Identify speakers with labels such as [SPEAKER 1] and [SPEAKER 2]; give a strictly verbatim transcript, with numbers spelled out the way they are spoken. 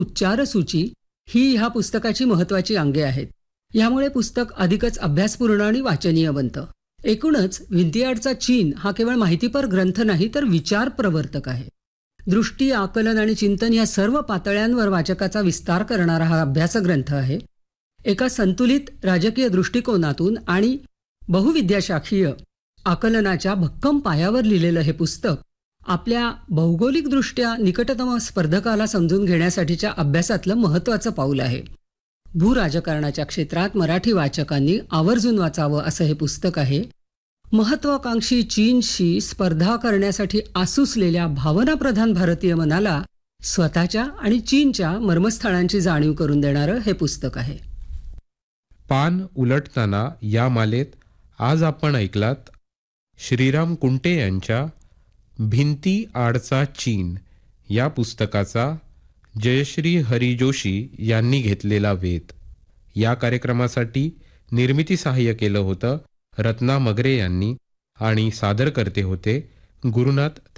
[SPEAKER 1] उच्चारसूची ही ह्या पुस्तकाची महत्त्वाची अंगे आहेत. ह्यामुळे पुस्तक अधिकच अभ्यासपूर्ण आणि वाचनीय बनतं. एकूणच भिंतीआडचा चीन हा केवळ माहितीपर ग्रंथ नाही तर विचार प्रवर्तक आहे. दृष्टी, आकलन आणि चिंतन या सर्व पातळ्यांवर वाचकाचा विस्तार करणारा हा अभ्यासग्रंथ आहे. एका संतुलित राजकीय दृष्टिकोनातून आणि बहुविद्याशाखीय आकलनाच्या भक्कम पायावर लिहिलेलं हे पुस्तक आपल्या भौगोलिकदृष्ट्या निकटतम स्पर्धकाला समजून घेण्यासाठीच्या अभ्यासातलं महत्त्वाचं पाऊल आहे. भूराजकारणाच्या क्षेत्रात मराठी वाचकांनी आवर्जून वाचावं असं हे पुस्तक आहे. महत्वाकांक्षी चीनशी स्पर्धा करण्यासाठी आसुसलेल्या भावनाप्रधान भारतीय मनाला स्वतःच्या आणि चीनच्या मर्मस्थळांची जाणीव करून देणारं हे पुस्तक आहे.
[SPEAKER 2] पान उलटताना या मालेत आज आपण ऐकलात श्रीराम कुंटे यांच्या भिंती आडचा चीन या पुस्तकाचा जयश्री हरी जोशी यांनी घेतलेला वेध. या कार्यक्रमासाठी निर्मिती सहाय्य केलं होतं रत्ना मगरे यांनी आणि सादर करते होते गुरुनाथ